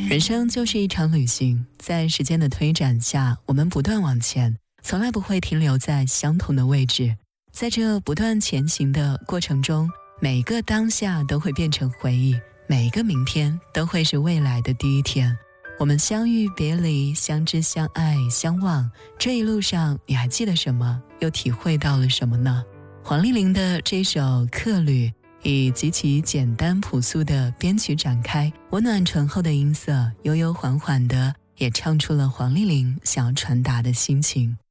人生就是一场旅行，在时间的推展下，我们不断往前，从来不会停留在相同的位置。在这不断前行的过程中，每一个当下都会变成回忆，每一个明天都会是未来的第一天。我们相遇别离，相知相爱相望，这一路上你还记得什么，又体会到了什么呢？黄丽玲的这首《客旅》以极其简单朴素的编曲展开，温暖醇厚的音色，悠悠缓缓的也唱出了黄丽玲想要传达的心情。